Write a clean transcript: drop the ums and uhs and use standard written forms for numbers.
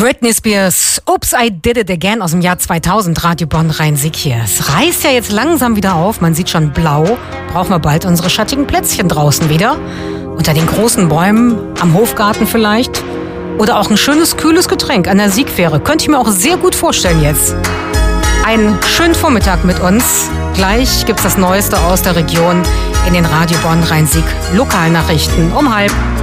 Britney Spears, Oops, I Did It Again aus dem Jahr 2000, Radio Bonn Rhein-Sieg hier. Es reißt ja jetzt langsam wieder auf, man sieht schon blau. Brauchen wir bald unsere schattigen Plätzchen draußen wieder. Unter den großen Bäumen, am Hofgarten vielleicht. Oder auch ein schönes, kühles Getränk an der Siegfähre. Könnte ich mir auch sehr gut vorstellen jetzt. Einen schönen Vormittag mit uns. Gleich gibt's das Neueste aus der Region in den Radio Bonn Rhein-Sieg Lokalnachrichten um 12:30.